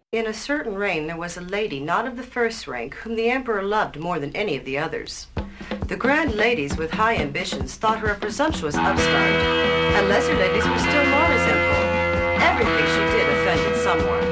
In a certain reign there was a lady not of the first rank whom the emperor loved more than any of the others. The grand ladies with high ambitions thought her a presumptuous upstart, and lesser ladies were still more resentful. Everything she did offended someone.